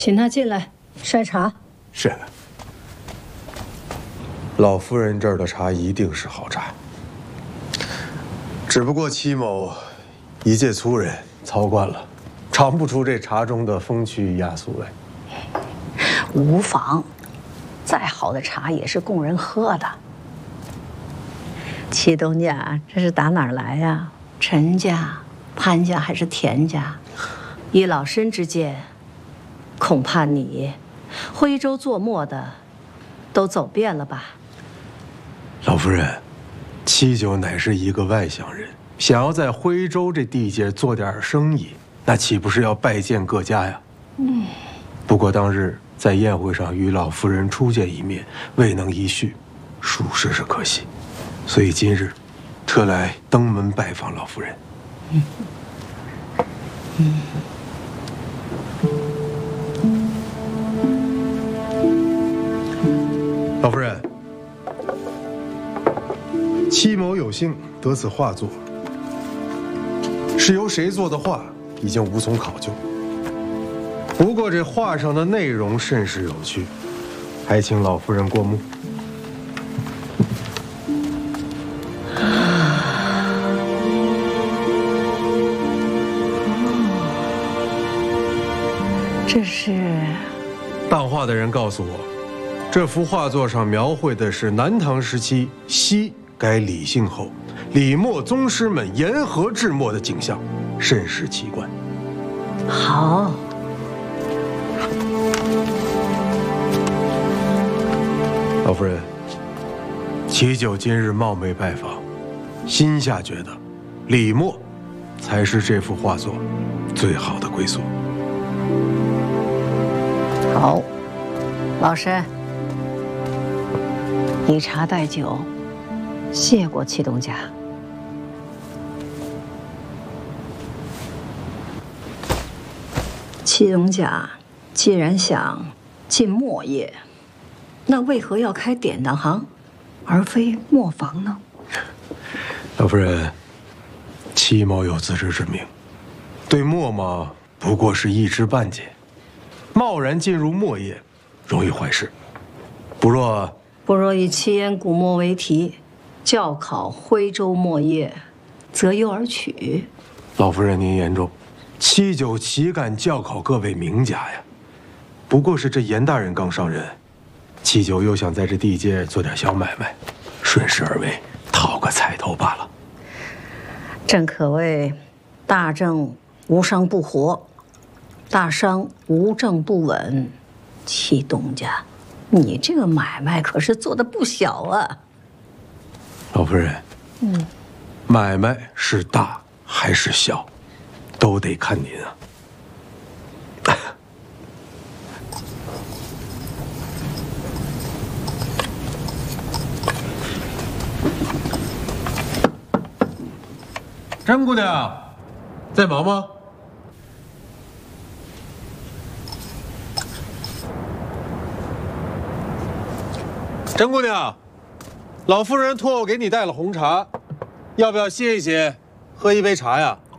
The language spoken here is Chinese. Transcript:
请他进来筛茶。 是。老夫人这儿的茶一定是好茶，只不过戚某一介粗人，操惯了，尝不出这茶中的风趣雅俗来。 无妨，再好的茶也是供人喝的。祁东家这是打哪儿来呀？陈家、潘家还是田家？依老身之见，恐怕你徽州做墨的都走遍了吧？ 老夫人，七九乃是一个外乡人，想要在徽州这地界做点生意，那岂不是要拜见各家呀？不过当日在宴会上与老夫人初见一面，未能一叙，属实是可惜。所以今日特来登门拜访老夫人。老夫人，戚某有幸得此画作，是由谁做的画，已经无从考究。不过这画上的内容甚是有趣，还请老夫人过目。 这是办画的人告诉我，这幅画作上描绘的是南唐时期西改李姓后，李墨宗师们沿河制墨的景象，甚是奇观。 好。 老夫人，祁九今日冒昧拜访，心下觉得李墨才是这幅画作最好的归宿。 好，老身以茶代酒，谢过祁东家。祁东家既然想进墨业，那为何要开典当行，而非磨坊呢？ 老夫人，戚某有自知之明，对墨嘛不过是一知半解，贸然进入墨业，容易坏事。不若以七烟古墨为题，教考徽州墨业，择优而取。 老夫人您言重，戚九岂敢教考各位名家呀？不过是这严大人刚上任，戚九又想在这地界做点小买卖，顺势而为，讨个彩头罢了。 正可谓大政无商不活，大商无政不稳。祁东家，你这个买卖可是做得不小啊。 老夫人，买卖是大还是小，都得看您啊。甄姑娘，在忙吗？甄姑娘，老夫人托我给你带了红茶，要不要歇一歇，喝一杯茶呀？